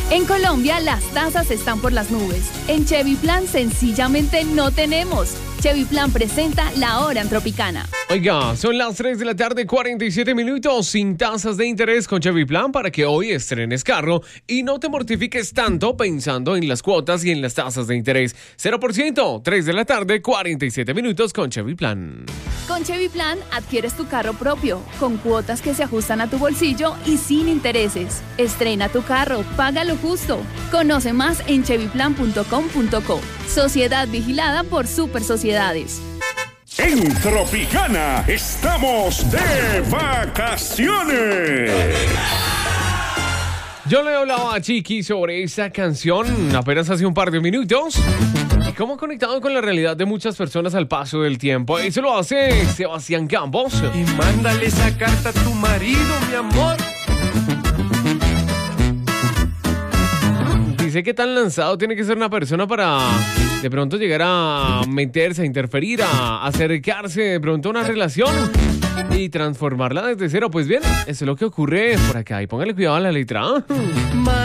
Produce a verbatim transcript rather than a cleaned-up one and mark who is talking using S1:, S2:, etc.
S1: En Colombia, las tasas están por las nubes. En Chevy Plan, sencillamente no tenemos. Chevy Plan presenta La Hora en Tropicana.
S2: Oiga, son las tres de la tarde, cuarenta y siete minutos, sin tasas de interés con Chevy Plan para que hoy estrenes carro y no te mortifiques tanto pensando en las cuotas y en las tasas de interés. cero por ciento, tres de la tarde, cuarenta y siete minutos con Chevy Plan.
S1: Con Chevy Plan adquieres tu carro propio, con cuotas que se ajustan a tu bolsillo y sin intereses. Estrena tu carro, págalo justo. Conoce más en chevy plan punto com punto co. Sociedad vigilada por Super Sociedades.
S3: En Tropicana estamos de vacaciones.
S2: Yo le hablaba a Chiqui sobre esa canción apenas hace un par de minutos y cómo ha conectado con la realidad de muchas personas al paso del tiempo. Eso lo hace Sebastián Campos.
S4: Y mándale esa carta a tu marido, mi amor.
S2: Dice que tan lanzado tiene que ser una persona para de pronto llegar a meterse, a interferir, a acercarse de pronto a una relación y transformarla desde cero. Pues bien, eso es lo que ocurre por acá. Y póngale cuidado a la letra.